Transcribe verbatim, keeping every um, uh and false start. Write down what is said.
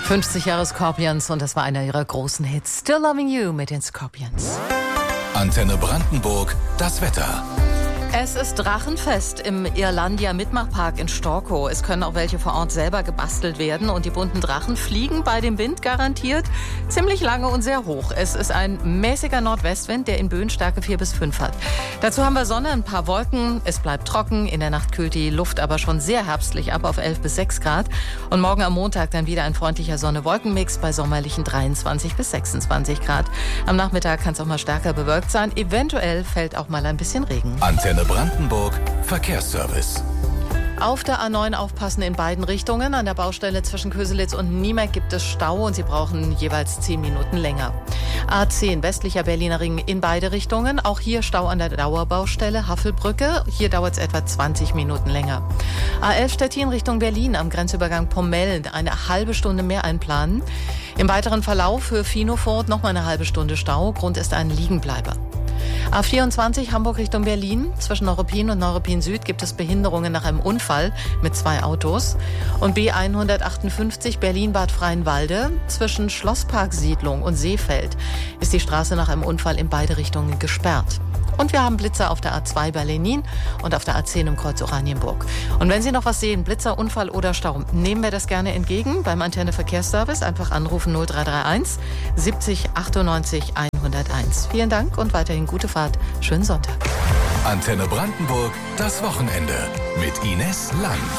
fünfzig Jahre Scorpions und das war einer ihrer großen Hits. Still Loving You mit den Scorpions. Antenne Brandenburg, das Wetter. Es ist Drachenfest im Irlandia Mitmachpark in Storkow. Es können auch welche vor Ort selber gebastelt werden und die bunten Drachen fliegen bei dem Wind garantiert ziemlich lange und sehr hoch. Es ist ein mäßiger Nordwestwind, der in Böenstärke vier bis fünf hat. Dazu haben wir Sonne, ein paar Wolken, es bleibt trocken, in der Nacht kühlt die Luft aber schon sehr herbstlich ab auf elf bis sechs Grad und morgen am Montag dann wieder ein freundlicher Sonne-Wolken-Mix bei sommerlichen dreiundzwanzig bis sechsundzwanzig Grad. Am Nachmittag kann es auch mal stärker bewölkt sein, eventuell fällt auch mal ein bisschen Regen. Antenne Brandenburg, Verkehrsservice. Auf der A neun aufpassen in beiden Richtungen. An der Baustelle zwischen Köselitz und Niemek gibt es Stau und Sie brauchen jeweils zehn Minuten länger. A zehn westlicher Berliner Ring in beide Richtungen. Auch hier Stau an der Dauerbaustelle Haffelbrücke. Hier dauert es etwa zwanzig Minuten länger. A elf Stettin Richtung Berlin am Grenzübergang Pomellen eine halbe Stunde mehr einplanen. Im weiteren Verlauf für Finofort noch mal eine halbe Stunde Stau. Grund ist ein Liegenbleiber. A vierundzwanzig Hamburg Richtung Berlin. Zwischen Neuruppin und Neuruppin Süd gibt es Behinderungen nach einem Unfall mit zwei Autos. Und B hundertachtundfünfzig Berlin-Bad Freienwalde. Zwischen Schlossparksiedlung und Seefeld ist die Straße nach einem Unfall in beide Richtungen gesperrt. Und wir haben Blitzer auf der A zwei bei Lenin und auf der A zehn im Kreuz Oranienburg. Und wenn Sie noch was sehen, Blitzer, Unfall oder Stau, nehmen wir das gerne entgegen beim Antenne Verkehrsservice. Einfach anrufen null drei drei eins siebzig achtundneunzig hunderteins. Vielen Dank und weiterhin gute Fahrt. Schönen Sonntag. Antenne Brandenburg, das Wochenende mit Ines Lang.